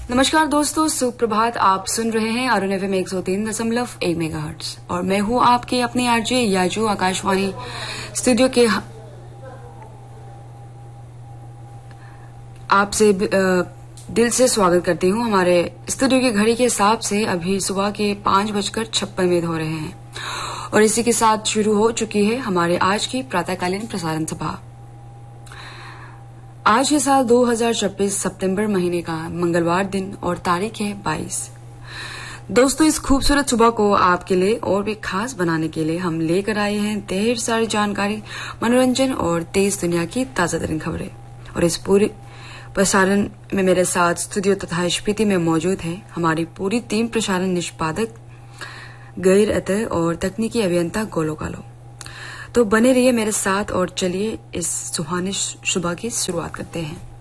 नमस्कार दोस्तों, सुप्रभात। आप सुन रहे हैं अरुण एफएम 103.1 मेगाहर्ट्ज और मैं हूं आपके अपने आरजे याजू। आकाशवाणी स्टूडियो के आपसे दिल से स्वागत करती हूं। हमारे स्टूडियो की घड़ी के हिसाब से अभी सुबह के 5:56 हो रहे हैं और इसी के साथ शुरू हो चुकी है हमारे आज की प्रातःकालीन प्रसारण सभा। आज के साल 2026 सितंबर महीने का मंगलवार दिन और तारीख है 22। दोस्तों, इस खूबसूरत सुबह को आपके लिए और भी खास बनाने के लिए हम लेकर आए हैं ढेर सारी जानकारी, मनोरंजन और तेज दुनिया की ताजा तरीन खबरें। और इस पूरी प्रसारण में मेरे साथ स्टूडियो तथा स्पीति में मौजूद है हमारी पूरी टीम, प्रसारण निष्पादक गैर अतः और तकनीकी अभियंता गोलो कालो। तो बने रहिए मेरे साथ और चलिए इस सुहानी सुबह की शुरुआत करते हैं।